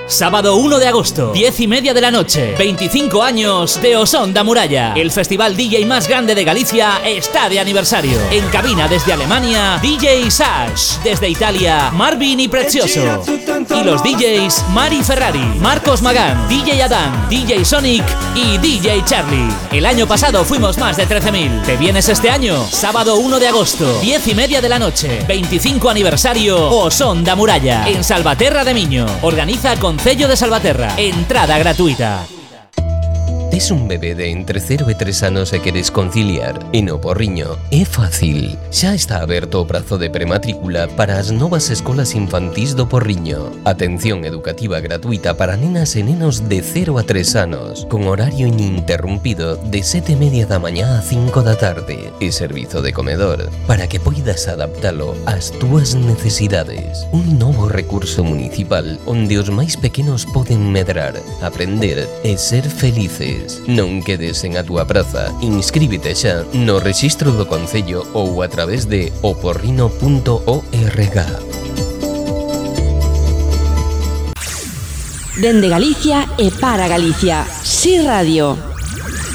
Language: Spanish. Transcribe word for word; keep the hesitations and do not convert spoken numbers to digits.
Sábado uno de agosto, diez y media de la noche, veinticinco años de Osón da Muralla. El festival D J más grande de Galicia está de aniversario. En cabina desde Alemania, D J Sash. Desde Italia, Marvin y Prezioso. Y los D Js Mari Ferrari, Marcos Magán, D J Adán, D J Sonic y D J Charlie. El año pasado fuimos más de trece mil. ¿Te vienes este año? Sábado uno de agosto, diez y media de la noche, veinticinco aniversario Osón da Muralla. En Salvaterra de Miño. Organiza Concello de Salvaterra. Entrada gratuita. Tes un bebé de entre cero e tres anos e queres conciliar? E no Porriño é fácil. Xa está aberto o prazo de prematrícula para as novas escolas infantís do Porriño. Atención educativa gratuita para nenas e nenos de cero a tres anos, con horario ininterrumpido de sete e media da mañá a cinco da tarde e servizo de comedor para que poidas adaptalo ás túas necesidades. Un novo recurso municipal onde os máis pequenos poden medrar, aprender e ser felices. Non quedes en a túa praza. Inscríbete xa no rexistro do Concello ou a través de oporrino punto org. Dende Galicia e para Galicia. Si Radio.